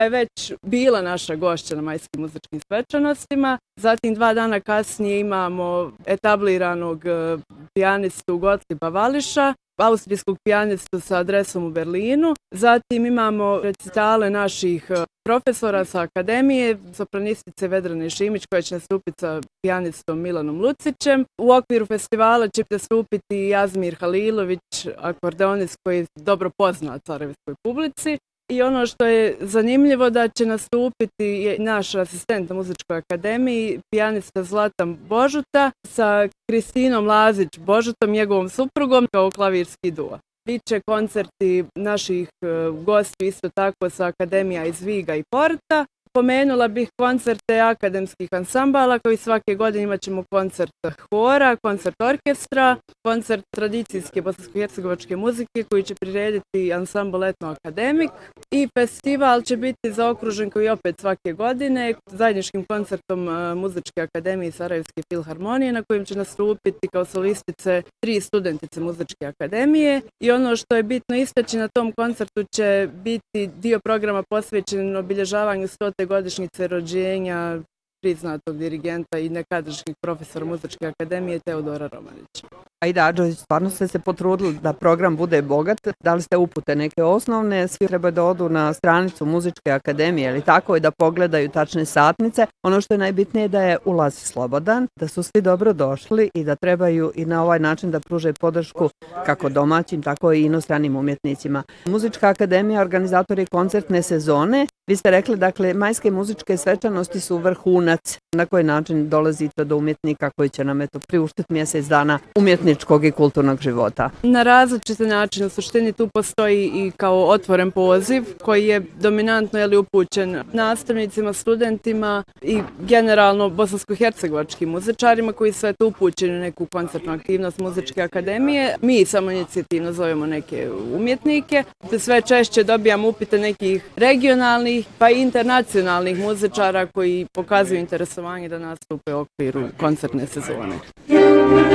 je već bila naša gošća na majskim muzičkim svečanostima. Zatim 2 dana kasnije imamo etabliranog pijanistu Gottlieba Wallischa, austrijskog pijanistu sa adresom u Berlinu. Zatim imamo recitale naših profesora sa akademije, sopranistice Vedrane Šimić koja će nastupiti sa pijanistom Milanom Lucićem. U okviru festivala će nastupiti Jazmir Halilović, akordeonist koji je dobro poznat sarajevskoj publici. I ono što je zanimljivo da će nastupiti naš asistent na muzičkoj akademiji, pijanista Zlatan Božuta sa Kristinom Lazić-Božutom, njegovom suprugom, kao klavirski duo. Biće koncerti naših gostiju isto tako sa akademija iz Viga i Porta. Pomenula bih koncerte akademskih ansambala koji svake godine imat ćemo koncert hora, koncert orkestra, koncert tradicijske bosansko-hercegovačke muzike koji će prirediti ansambl Etno Akademik i festival će biti zaokružen koji opet svake godine zajedničkim koncertom Muzičke akademije i Sarajevske filharmonije na kojem će nastupiti kao solistice 3 studentice Muzičke akademije i ono što je bitno istaći na tom koncertu će biti dio programa posvećen obilježavanju 100. godišnjice rođenja priznatog dirigenta i nekadašnjeg profesora Muzičke akademije Teodora Romanića. Aida Adžović, stvarno ste se potrudili da program bude bogat. Da li ste upute neke osnovne? Svi treba da odu na stranicu Muzičke akademije, ali tako i da pogledaju tačne satnice. Ono što je najbitnije da je ulaz slobodan, da su svi dobro došli i da trebaju i na ovaj način da pruže podršku kako domaćim, tako i inostranim umjetnicima. Muzička akademija organizator je koncertne sezone. Vi ste rekli, dakle, majske muzičke svečanosti su vrhunac. Na koji način dolazite do umjetnika koji će nam priuštiti mjesec dana umjetničkog i kulturnog života? Na različite načine. U suštini tu postoji i kao otvoren poziv koji je dominantno upućen nastavnicima, studentima i generalno bosansko-hercegovačkim muzičarima koji su upućeni u neku koncertnu aktivnost Muzičke akademije. Mi samo inicijativno zovemo neke umjetnike. Sve češće dobijamo upite nekih regionalnih pa i internacionalnih muzičara koji pokazuju interesovanje da nastupe u okviru koncertne sezone.